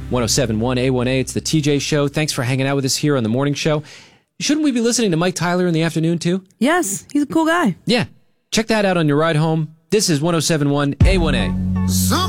1071 A1A. It's the TJ Show. Thanks for hanging out with us here on the morning show. Shouldn't we be listening to Mike Tyler in the afternoon, too? Yes, he's a cool guy. Yeah. Check that out on your ride home. This is 1071 A1A.